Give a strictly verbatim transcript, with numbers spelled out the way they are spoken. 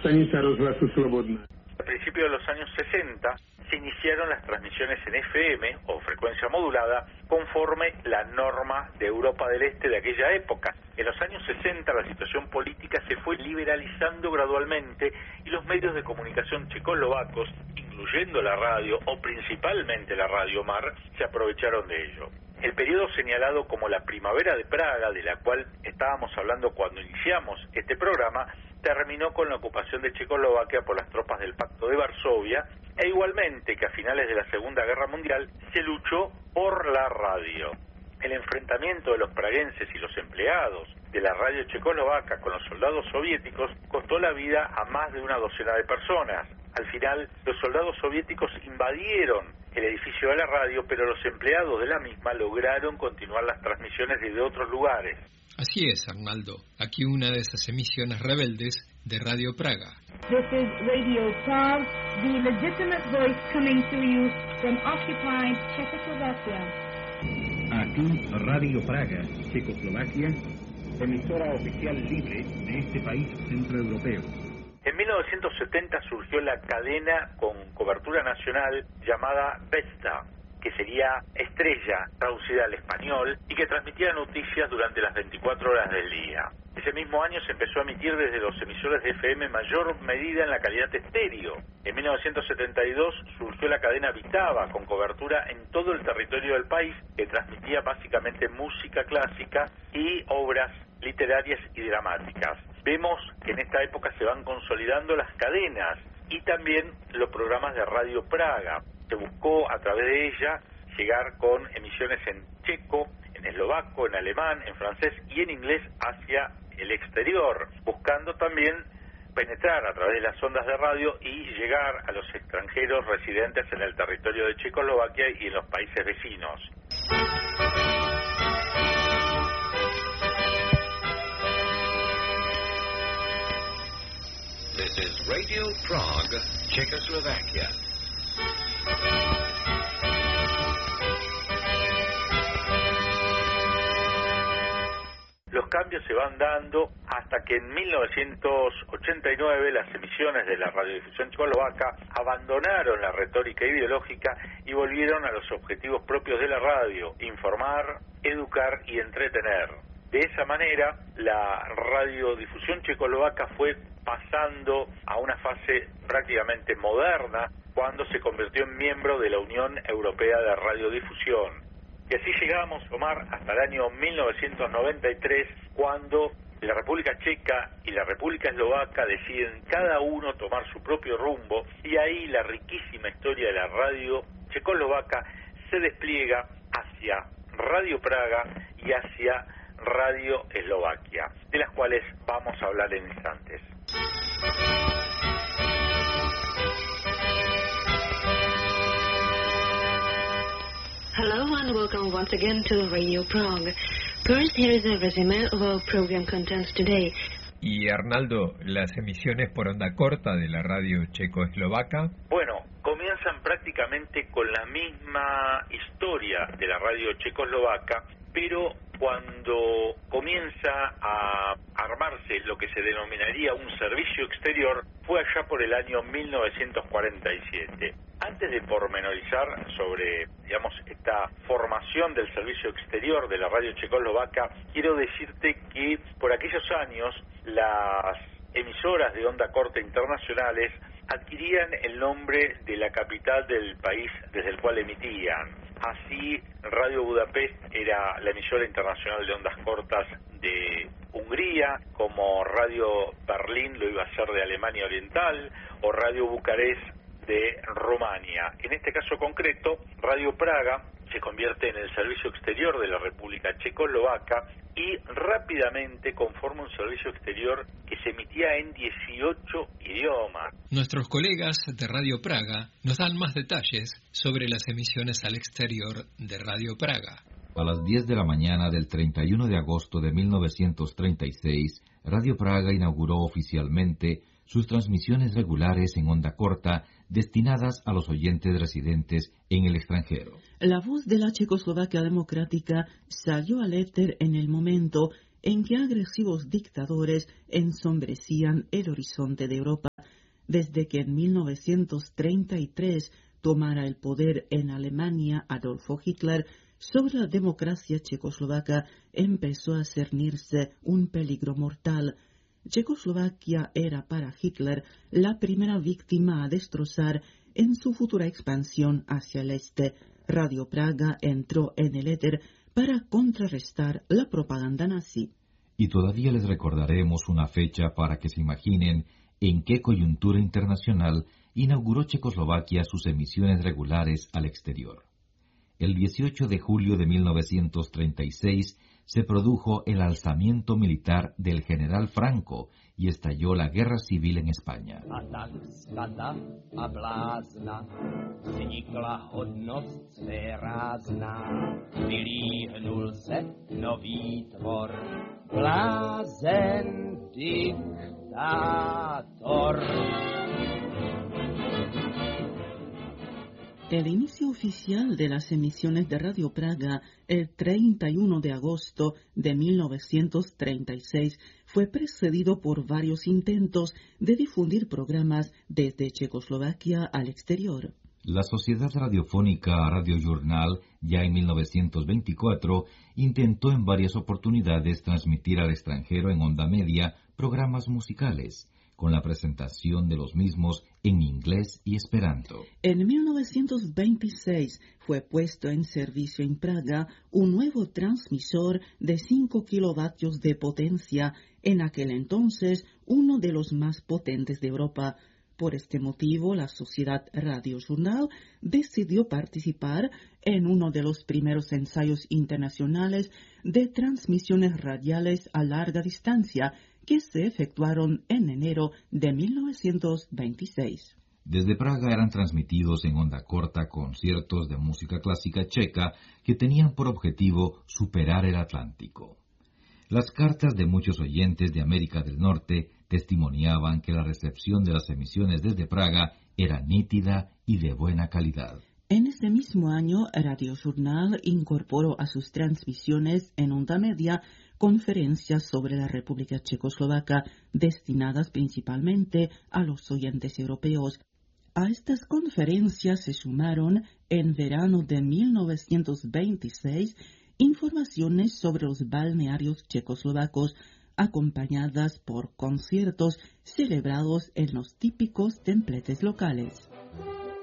Stanisza Rozhlasu Slobodna. A principios de los años sesenta se iniciaron las transmisiones en F M o frecuencia modulada conforme la norma de Europa del Este de aquella época. En los años sesenta la situación política se fue liberalizando gradualmente y los medios de comunicación checoslovacos, incluyendo la radio o principalmente la Radio Mar, se aprovecharon de ello. El periodo señalado como la Primavera de Praga, de la cual estábamos hablando cuando iniciamos este programa, terminó con la ocupación de Checoslovaquia por las tropas del Pacto de Varsovia, e igualmente que a finales de la Segunda Guerra Mundial se luchó por la radio. El enfrentamiento de los praguenses y los empleados de la radio checoslovaca con los soldados soviéticos costó la vida a más de una docena de personas. Al final, los soldados soviéticos invadieron el edificio de la radio, pero los empleados de la misma lograron continuar las transmisiones desde otros lugares. Así es, Arnaldo. Aquí una de esas emisiones rebeldes de Radio Praga. This is Radio Prague, the legitimate voice coming to you from occupied Czechoslovakia. Aquí Radio Praga, Checoslovaquia, emisora oficial libre de este país centroeuropeo. En mil novecientos setenta surgió la cadena con cobertura nacional llamada Vesta, que sería Estrella, traducida al español, y que transmitía noticias durante las veinticuatro horas del día. Ese mismo año se empezó a emitir desde los emisores de F M en mayor medida en la calidad estéreo. En mil novecientos setenta y dos surgió la cadena Vitava, con cobertura en todo el territorio del país, que transmitía básicamente música clásica y obras literarias y dramáticas. Vemos que en esta época se van consolidando las cadenas y también los programas de Radio Praga. Se buscó a través de ella llegar con emisiones en checo, en eslovaco, en alemán, en francés y en inglés hacia el exterior, buscando también penetrar a través de las ondas de radio y llegar a los extranjeros residentes en el territorio de Checoslovaquia y en los países vecinos. This is Radio Prague, Czechoslovakia. Los cambios se van dando hasta que en mil novecientos ochenta y nueve las emisiones de la radiodifusión checoslovaca abandonaron la retórica ideológica y volvieron a los objetivos propios de la radio: informar, educar y entretener. De esa manera, la radiodifusión checoslovaca fue pasando a una fase prácticamente moderna cuando se convirtió en miembro de la Unión Europea de Radiodifusión. Y así llegamos, Omar, hasta el año mil novecientos noventa y tres, cuando la República Checa y la República Eslovaca deciden cada uno tomar su propio rumbo, y ahí la riquísima historia de la radio checoslovaca se despliega hacia Radio Praga y hacia Radio Eslovaquia, de las cuales vamos a hablar en instantes. Hello and welcome once again to Radio Prague. First, here is a resume of our program contents today. Y Arnaldo, las emisiones por onda corta de la radio checoslovaca. Bueno, comienzan prácticamente con la misma historia de la radio checoslovaca, pero cuando comienza a armarse lo que se denominaría un servicio exterior, fue allá por el año mil novecientos cuarenta y siete. Antes de pormenorizar sobre, digamos, esta formación del servicio exterior de la radio checoslovaca, quiero decirte que por aquellos años las emisoras de onda corta internacionales adquirían el nombre de la capital del país desde el cual emitían. Así, Radio Budapest era la emisora internacional de ondas cortas de Hungría, como Radio Berlín lo iba a ser de Alemania Oriental, o Radio Bucarest de Rumania. En este caso concreto, Radio Praga se convierte en el servicio exterior de la República Checoslovaca y rápidamente conforma un servicio exterior que se emitía en dieciocho idiomas. Nuestros colegas de Radio Praga nos dan más detalles sobre las emisiones al exterior de Radio Praga. A las diez de la mañana del treinta y uno de agosto de mil novecientos treinta y seis, Radio Praga inauguró oficialmente sus transmisiones regulares en onda corta destinadas a los oyentes residentes en el extranjero. La voz de la Checoslovaquia democrática salió al éter en el momento en que agresivos dictadores ensombrecían el horizonte de Europa desde que en mil novecientos treinta y tres tomara el poder en Alemania Adolfo Hitler, sobre la democracia checoslovaca empezó a cernirse un peligro mortal. Checoslovaquia era para Hitler la primera víctima a destrozar en su futura expansión hacia el este. Radio Praga entró en el éter para contrarrestar la propaganda nazi. Y todavía les recordaremos una fecha para que se imaginen en qué coyuntura internacional inauguró Checoslovaquia sus emisiones regulares al exterior. El dieciocho de julio de mil novecientos treinta y seis se produjo el alzamiento militar del general Franco y estalló la guerra civil en España. El inicio oficial de las emisiones de Radio Praga, el treinta y uno de agosto de mil novecientos treinta y seis, fue precedido por varios intentos de difundir programas desde Checoslovaquia al exterior. La Sociedad Radiofónica Radio Journal, ya en mil novecientos veinticuatro, intentó en varias oportunidades transmitir al extranjero en onda media programas musicales, con la presentación de los mismos en inglés y esperanto. En mil novecientos veintiséis fue puesto en servicio en Praga un nuevo transmisor de cinco kilovatios de potencia, en aquel entonces uno de los más potentes de Europa. Por este motivo, la Sociedad Radio Journal decidió participar en uno de los primeros ensayos internacionales de transmisiones radiales a larga distancia, que se efectuaron en enero de mil novecientos veintiséis. Desde Praga eran transmitidos en onda corta conciertos de música clásica checa que tenían por objetivo superar el Atlántico. Las cartas de muchos oyentes de América del Norte testimoniaban que la recepción de las emisiones desde Praga era nítida y de buena calidad. En ese mismo año, Radio Journal incorporó a sus transmisiones en onda media conferencias sobre la República Checoslovaca destinadas principalmente a los oyentes europeos. A estas conferencias se sumaron, en verano de mil novecientos veintiséis, informaciones sobre los balnearios checoslovacos, acompañadas por conciertos celebrados en los típicos templetes locales.